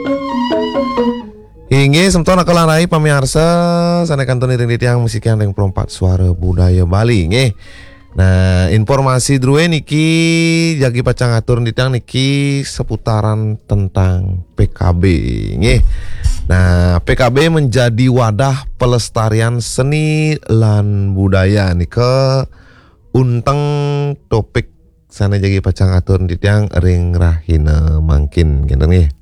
Hingga semton akalarai pamiarsa sana kanton iring yang musik yang 24 suara budaya Bali nggih. Nah, informasi drue niki jagi pacang atur ditang niki seputaran tentang PKB nggih. Nah, PKB menjadi wadah pelestarian seni lan budaya nika unteng topik sana jagi pacang atur ditang ring rahina mangkin gitu nih.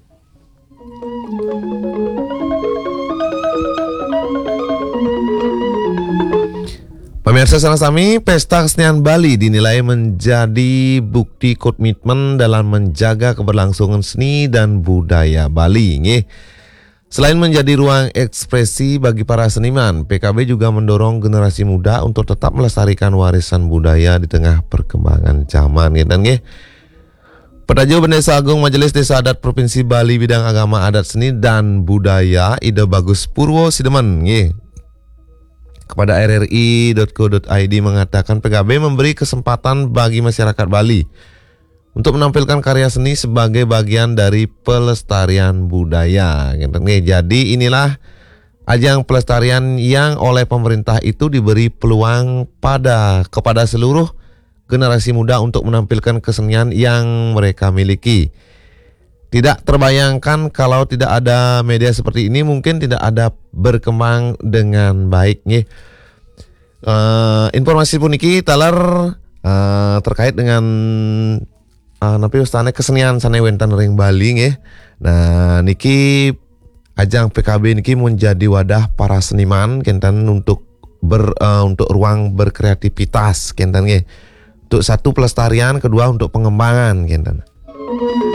Pemirsa Sanasami, Pesta Kesenian Bali dinilai menjadi bukti komitmen dalam menjaga keberlangsungan seni dan budaya Bali. Nggih. Selain menjadi ruang ekspresi bagi para seniman, PKB juga mendorong generasi muda untuk tetap melestarikan warisan budaya di tengah perkembangan zaman. Nggih. Pedajo Bendesa Agung Majelis Desa Adat Provinsi Bali Bidang Agama Adat Seni dan Budaya Ida Bagus Purwo Sidemen nggih kepada rri.co.id mengatakan PKB memberi kesempatan bagi masyarakat Bali untuk menampilkan karya seni sebagai bagian dari pelestarian budaya. Jadi inilah ajang pelestarian yang oleh pemerintah itu diberi peluang kepada seluruh generasi muda untuk menampilkan kesenian yang mereka miliki. Tidak terbayangkan kalau tidak ada media seperti ini mungkin tidak ada berkembang dengan baik nih. Informasi puniki talar terkait dengan napi ustane kesenian sane wenten ring Bali nggih. Nah niki ajang PKB niki menjadi wadah para seniman kenten untuk ruang berkreativitas kenten nggih. Untuk satu pelestarian, kedua untuk pengembangan kenten.